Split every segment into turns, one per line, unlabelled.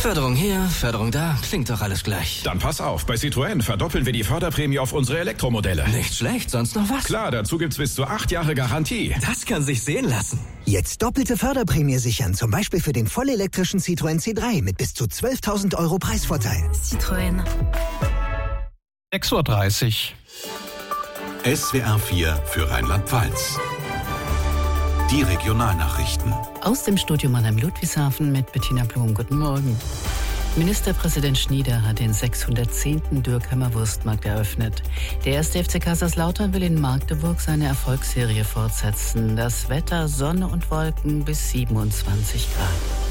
Förderung hier, Förderung da, klingt doch alles gleich.
Dann pass auf, bei Citroën verdoppeln wir die Förderprämie auf unsere Elektromodelle.
Nicht schlecht, sonst noch was?
Klar, dazu gibt's bis zu 8 Jahre Garantie.
Das kann sich sehen lassen.
Jetzt doppelte Förderprämie sichern, zum Beispiel für den vollelektrischen Citroën C3 mit bis zu 12.000 € Preisvorteil.
Citroën.
6:30 Uhr.
SWR 4 für Rheinland-Pfalz. Die Regionalnachrichten.
Aus dem Studio Mannheim-Ludwigshafen mit Bettina Blum. Guten Morgen. Ministerpräsident Schnieder hat den 610. Dürkheimer Wurstmarkt eröffnet. Der 1. FC Kaiserslautern will in Magdeburg seine Erfolgsserie fortsetzen. Das Wetter, Sonne und Wolken bis 27 Grad.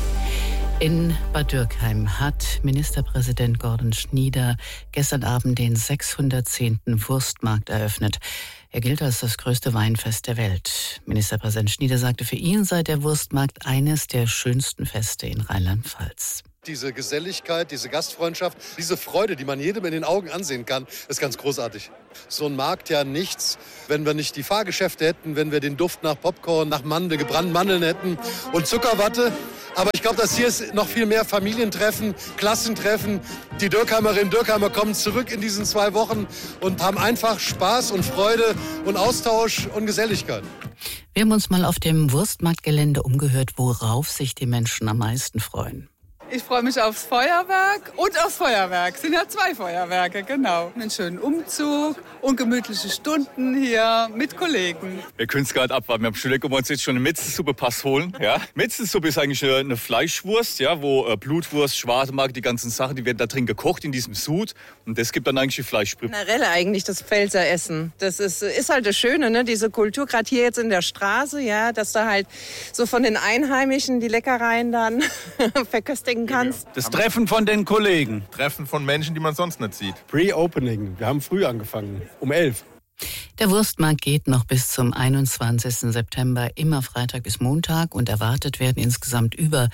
In Bad Dürkheim hat Ministerpräsident Gordon Schnieder gestern Abend den 610. Wurstmarkt eröffnet. Er gilt als das größte Weinfest der Welt. Ministerpräsident Schnieder sagte, für ihn sei der Wurstmarkt eines der schönsten Feste in Rheinland-Pfalz.
Diese Geselligkeit, diese Gastfreundschaft, diese Freude, die man jedem in den Augen ansehen kann, ist ganz großartig. So ein Markt ja nichts, wenn wir nicht die Fahrgeschäfte hätten, wenn wir den Duft nach Popcorn, nach Mandel, gebrannten Mandeln hätten und Zuckerwatte. Aber ich glaube, das hier ist noch viel mehr Familientreffen, Klassentreffen. Die Dürkheimerinnen und Dürkheimer kommen zurück in diesen 2 Wochen und haben einfach Spaß und Freude und Austausch und Geselligkeit.
Wir haben uns mal auf dem Wurstmarktgelände umgehört, worauf sich die Menschen am meisten freuen.
Ich freue mich aufs Feuerwerk und aufs Feuerwerk. Es sind ja 2 Feuerwerke, genau. Einen schönen Umzug und gemütliche Stunden hier mit Kollegen.
Wir können es gerade abwarten. Wir haben schon lecker, uns jetzt schon eine Metzensuppe-Pass holen. Ja? Metzensuppe ist eigentlich eine Fleischwurst, ja, wo Blutwurst, Schwartemark, die ganzen Sachen, die werden da drin gekocht in diesem Sud. Und das gibt dann eigentlich die Fleischbrühe.
Generell eigentlich das Pfälzer Essen. Das ist halt das Schöne, ne? Diese Kultur, gerade hier jetzt in der Straße, ja, dass da halt so von den Einheimischen die Leckereien dann verköstigen kannst.
Das Treffen von den Kollegen.
Treffen von Menschen, die man sonst nicht sieht.
Pre-Opening. Wir haben früh angefangen, um 11.
Der Wurstmarkt geht noch bis zum 21. September, immer Freitag bis Montag, und erwartet werden insgesamt über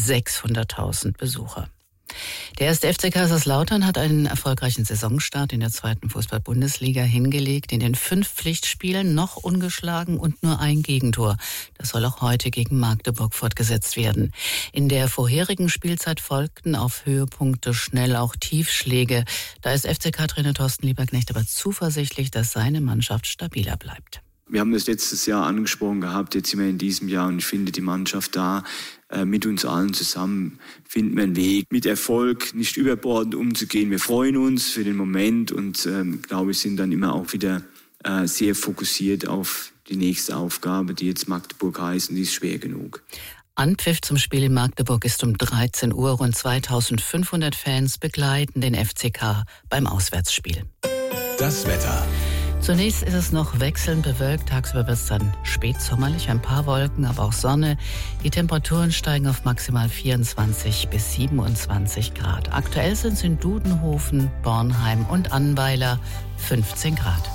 600.000 Besucher. Der 1. FC Kaiserslautern hat einen erfolgreichen Saisonstart in der 2. Fußball-Bundesliga hingelegt. In den 5 Pflichtspielen noch ungeschlagen und nur ein Gegentor. Das soll auch heute gegen Magdeburg fortgesetzt werden. In der vorherigen Spielzeit folgten auf Höhepunkte schnell auch Tiefschläge. Da ist FCK-Trainer Thorsten Lieberknecht aber zuversichtlich, dass seine Mannschaft stabiler bleibt.
Wir haben das letztes Jahr angesprochen gehabt, jetzt sind wir in diesem Jahr, und ich finde, die Mannschaft da mit uns allen zusammen finden wir einen Weg, mit Erfolg nicht überbordend umzugehen. Wir freuen uns für den Moment und glaube ich, sind dann immer auch wieder sehr fokussiert auf die nächste Aufgabe, die jetzt Magdeburg heißt, und die ist schwer genug.
Anpfiff zum Spiel in Magdeburg ist um 13 Uhr. Rund 2500 Fans begleiten den FCK beim Auswärtsspiel.
Das Wetter.
Zunächst ist es noch wechselnd bewölkt. Tagsüber wird es dann spätsommerlich, ein paar Wolken, aber auch Sonne. Die Temperaturen steigen auf maximal 24 bis 27 Grad. Aktuell sind es in Dudenhofen, Bornheim und Annweiler 15 Grad.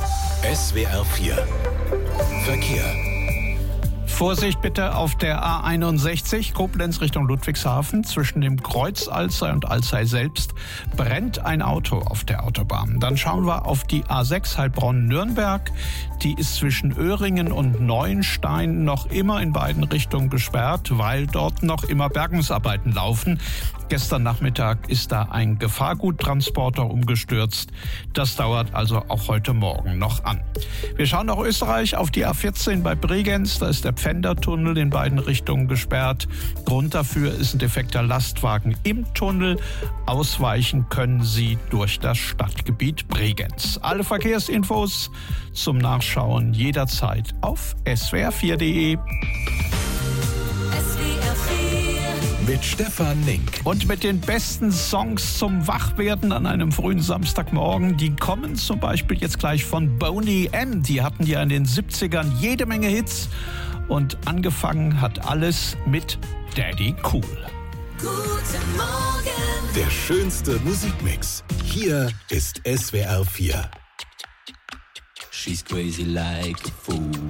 SWR 4 Verkehr.
Vorsicht bitte auf der A61 Koblenz Richtung Ludwigshafen. Zwischen dem Kreuz Alzey und Alzey selbst brennt ein Auto auf der Autobahn. Dann schauen wir auf die A6 Heilbronn-Nürnberg. Die ist zwischen Öhringen und Neuenstein noch immer in beiden Richtungen gesperrt, weil dort noch immer Bergungsarbeiten laufen. Gestern Nachmittag ist da ein Gefahrguttransporter umgestürzt. Das dauert also auch heute Morgen noch an. Wir schauen nach Österreich auf die A14 bei Bregenz. Da ist der Pfändertunnel in beiden Richtungen gesperrt. Grund dafür ist ein defekter Lastwagen im Tunnel. Ausweichen können Sie durch das Stadtgebiet Bregenz. Alle Verkehrsinfos zum Nachschauen jederzeit auf swr4.de.
Mit Stefan Link.
Und mit den besten Songs zum Wachwerden an einem frühen Samstagmorgen. Die kommen zum Beispiel jetzt gleich von Boney M. Die hatten ja in den 70ern jede Menge Hits. Und angefangen hat alles mit Daddy Cool.
Guten Morgen. Der schönste Musikmix. Hier ist SWR 4.
She's crazy like a fool.